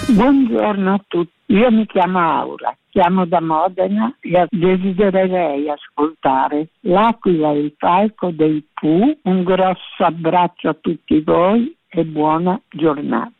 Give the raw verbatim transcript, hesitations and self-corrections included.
Buongiorno a tutti, io mi chiamo Aura, chiamo da Modena e desidererei ascoltare L'aquila e il falco dei Pooh. Un grosso abbraccio a tutti voi e buona giornata.